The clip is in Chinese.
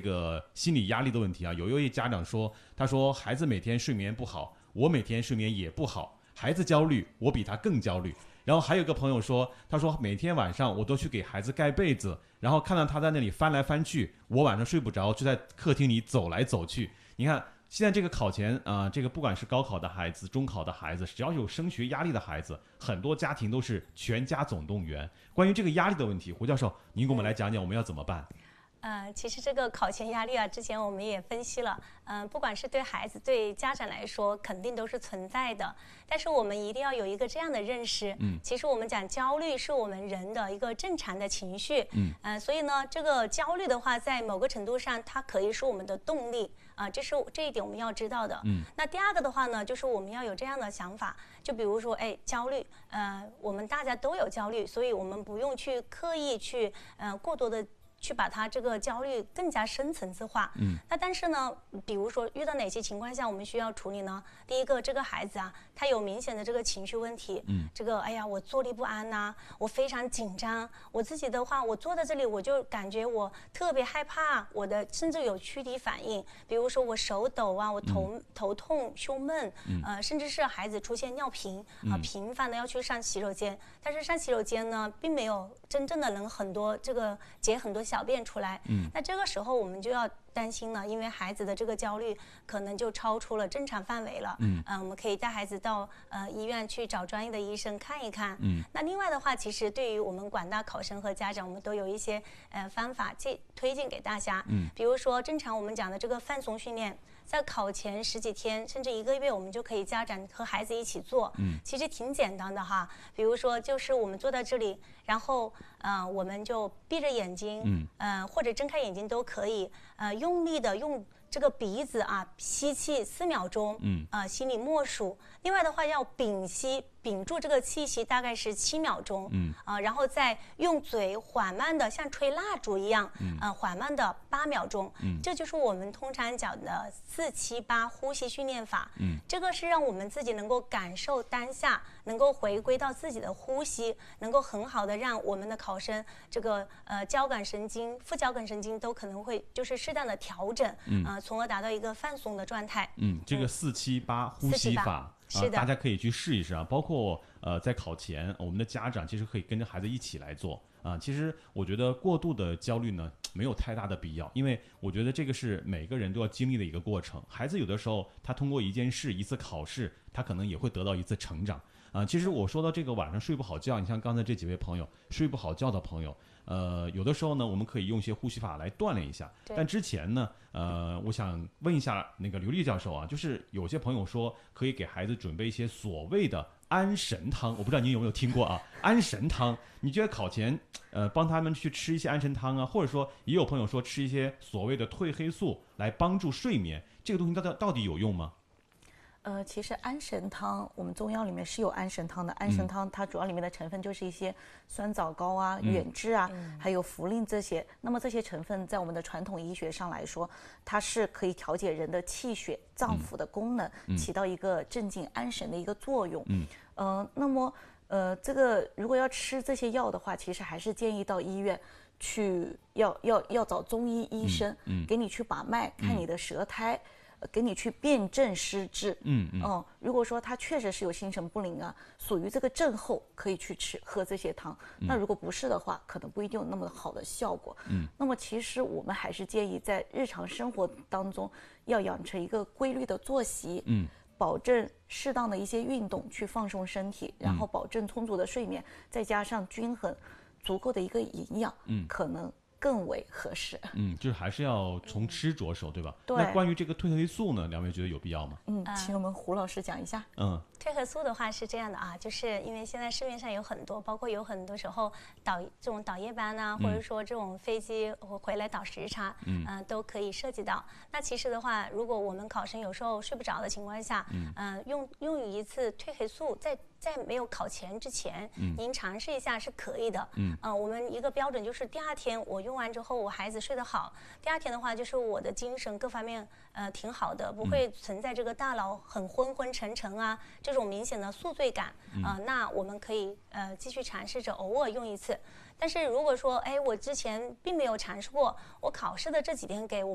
个心理压力的问题啊，有一位家长说，他说孩子每天睡眠不好，我每天睡眠也不好，孩子焦虑，我比他更焦虑。然后还有一个朋友说，他说每天晚上我都去给孩子盖被子，然后看到他在那里翻来翻去，我晚上睡不着，就在客厅里走来走去。你看现在这个考前这个不管是高考的孩子、中考的孩子，只要有升学压力的孩子，很多家庭都是全家总动员。关于这个压力的问题，胡教授，您给我们来讲讲我们要怎么办？ 其实这个考前压力啊，之前我们也分析了，不管是对孩子、对家长来说，肯定都是存在的。但是我们一定要有一个这样的认识，其实我们讲焦虑是我们人的一个正常的情绪，所以呢，这个焦虑的话，在某个程度上，它可以是我们的动力这一点我们要知道的。那第二个的话呢，就是我们要有这样的想法，就比如说，焦虑，我们大家都有焦虑，所以我们不用去刻意去过多的。去把它这个焦虑更加深层次化。那但是呢，比如说遇到哪些情况下我们需要处理呢？第一个，这个孩子啊，他有明显的这个情绪问题，这个哎呀，我坐立不安呐，我非常紧张，我自己的话，我坐在这里我就感觉我特别害怕，我的甚至有躯体反应，比如说我手抖啊，我头痛、胸闷，甚至是孩子出现尿频频繁的要去上洗手间，但是上洗手间呢，并没有真正的能解很多小便出来，那这个时候我们就要担心了，因为孩子的这个焦虑可能就超出了正常范围了。我们可以带孩子到医院去找专业的医生看一看。那另外的话，其实对于我们广大考生和家长，我们都有一些方法推荐给大家。比如说正常我们讲的这个放松训练，在考前10几天甚至1个月，我们就可以家长和孩子一起做。其实挺简单的哈。比如说就是我们坐在这里，然后我们就闭着眼睛，或者睁开眼睛都可以，用力的用这个鼻子吸气4秒钟，心里默数。另外的话要屏住这个气息，大概是7秒钟，然后再用嘴缓慢的像吹蜡烛一样，缓慢的8秒钟。这就是我们通常讲的4-7-8呼吸训练法。这个是让我们自己能够感受当下，能够回归到自己的呼吸，能够很好的让我们的考生这个交感神经、副交感神经都可能会就是适当的调整，从而达到一个放松的状态。 这个4-7-8呼吸法。大家可以去试一试包括在考前，我们的家长其实可以跟着孩子一起来做其实我觉得过度的焦虑呢没有太大的必要，因为我觉得这个是每个人都要经历的一个过程。孩子有的时候他通过一件事、一次考试，他可能也会得到一次成长其实我说到这个晚上睡不好觉，你像刚才这几位朋友睡不好觉的朋友，有的时候呢，我们可以用一些呼吸法来锻炼一下。但之前呢，我想问一下那个刘丽教授就是有些朋友说可以给孩子准备一些所谓的安神汤，我不知道您有没有听过安神汤，你觉得考前帮他们去吃一些安神汤或者说也有朋友说吃一些所谓的褪黑素来帮助睡眠，这个东西到底有用吗？ 其实安神汤，我们中药里面是有安神汤的。安神汤它主要里面的成分就是一些酸枣膏远志还有茯苓这些。那么这些成分在我们的传统医学上来说，它是可以调节人的气血、脏腑的功能，起到一个镇静安神的一个作用。那么这个如果要吃这些药的话，其实还是建议到医院去，要找中医医生给你去把脉，看你的舌苔。给你去辨证施治。如果说他确实是有心神不宁属于这个症候，可以去喝这些汤。那如果不是的话，可能不一定有那么好的效果。那么其实我们还是建议在日常生活当中要养成一个规律的作息，保证适当的一些运动去放松身体，然后保证充足的睡眠，再加上均衡足够的一个营养，可能更为合适。 就是还是要从吃着手，对吧？ 对。 那关于这个褪黑素呢，两位觉得有必要吗？ 请我们胡老师讲一下。 褪黑素的话是这样的就是因为现在市面上有很多，包括有很多时候这种导夜班或者说这种飞机回来倒时差，都可以涉及到。那其实的话，如果我们考生有时候睡不着的情况下，用一次褪黑素在没有考前之前，您尝试一下是可以的。我们一个标准就是第2天我用完之后，我孩子睡得好，第2天的话就是我的精神各方面挺好的，不会存在这个大脑很昏昏沉沉这种明显的宿醉感那我们可以继续尝试着偶尔用一次。但是如果说我之前并没有尝试过，我考试的这几天给我